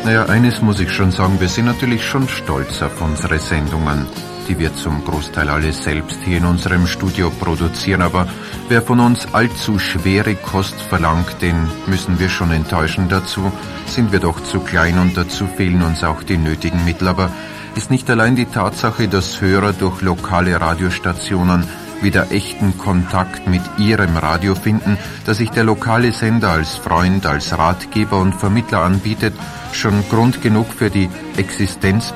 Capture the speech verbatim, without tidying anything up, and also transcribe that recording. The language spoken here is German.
Naja, eines muss ich schon sagen, wir sind natürlich schon stolz auf unsere Sendungen, die wir zum Großteil alle selbst hier in unserem Studio produzieren, aber wer von uns allzu schwere Kost verlangt, den müssen wir schon enttäuschen. Dazu sind wir doch zu klein und dazu fehlen uns auch die nötigen Mittel. Aber ist nicht allein die Tatsache, dass Hörer durch lokale Radiostationen wieder echten Kontakt mit ihrem Radio finden, dass sich der lokale Sender als Freund, als Ratgeber und Vermittler anbietet, schon Grund genug für die Existenz